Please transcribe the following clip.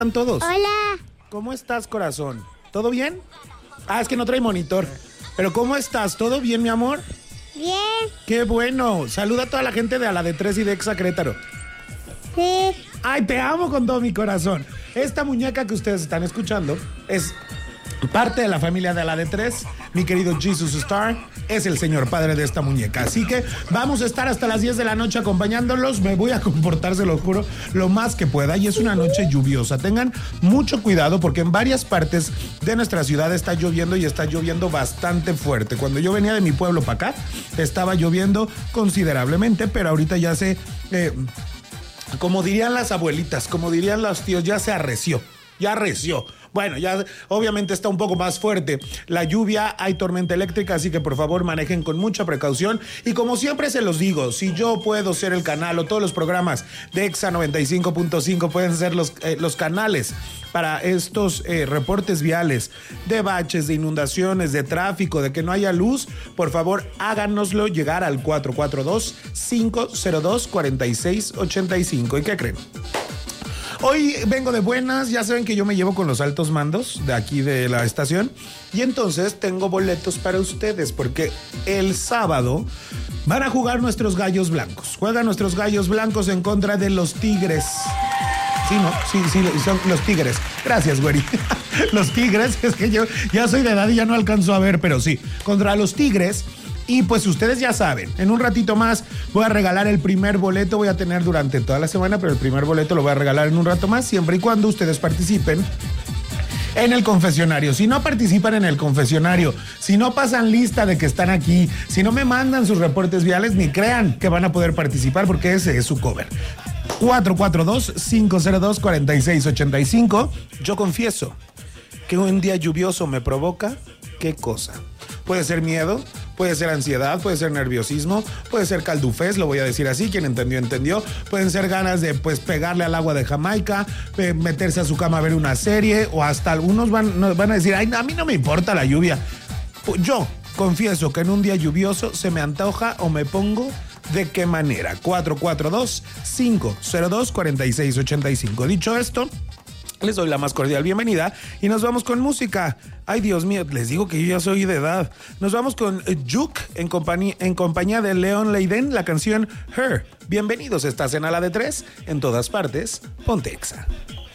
están todos? Hola. ¿Cómo estás, corazón? ¿Todo bien? Es que no trae monitor. Pero ¿cómo estás? ¿Todo bien, mi amor? Bien. Qué bueno. Saluda a toda la gente de A la de 3 y de Exa Querétaro. Sí. Ay, te amo con todo mi corazón. Esta muñeca que ustedes están escuchando es parte de la familia de A la de 3. Mi querido Jesus Star es el señor padre de esta muñeca. Así que vamos a estar hasta las 10 de la noche acompañándolos. Me voy a comportar, se lo juro, lo más que pueda. Y es una noche lluviosa. Tengan mucho cuidado porque en varias partes de nuestra ciudad está lloviendo y está lloviendo bastante fuerte. Cuando yo venía de mi pueblo para acá, estaba lloviendo considerablemente, pero ahorita ya se... como dirían las abuelitas, como dirían los tíos, ya se arreció. Ya arreció. Bueno, ya obviamente está un poco más fuerte la lluvia, hay tormenta eléctrica, así que por favor manejen con mucha precaución. Y como siempre se los digo, si yo puedo ser el canal o todos los programas de Exa 95.5 pueden ser los canales para estos reportes viales de baches, de inundaciones, de tráfico, de que no haya luz, por favor háganoslo llegar al 442-502-4685. ¿Y qué creen? Hoy vengo de buenas, ya saben que yo me llevo con los altos mandos de aquí de la estación y entonces tengo boletos para ustedes porque el sábado van a jugar nuestros gallos blancos. Juegan nuestros gallos blancos en contra de los Tigres. Sí, ¿no? Sí, son los Tigres. Gracias, güey. Los Tigres, es que yo ya soy de edad y ya no alcanzo a ver, pero sí, contra los Tigres. Y pues ustedes ya saben, en un ratito más voy a regalar el primer boleto, voy a tener durante toda la semana, pero el primer boleto lo voy a regalar en un rato más, siempre y cuando ustedes participen en el confesionario. Si no participan en el confesionario, si no pasan lista de que están aquí, si no me mandan sus reportes viales, ni crean que van a poder participar porque ese es su cover. 442-502-4685. Yo confieso que un día lluvioso me provoca, ¿qué cosa? Puede ser miedo, puede ser ansiedad, puede ser nerviosismo, puede ser caldufés, lo voy a decir así, quien entendió, entendió. Pueden ser ganas de pues pegarle al agua de Jamaica, meterse a su cama a ver una serie, o hasta algunos van a decir, ay, a mí no me importa la lluvia. Yo confieso que en un día lluvioso se me antoja o me pongo. ¿De qué manera? 442-502-4685. Dicho esto, les doy la más cordial bienvenida y nos vamos con música. Ay, Dios mío, les digo que yo ya soy de edad. Nos vamos con Juke en compañía de Leon Leiden, la canción Her. Bienvenidos, estás en A la de 3, en todas partes, ponte Exa.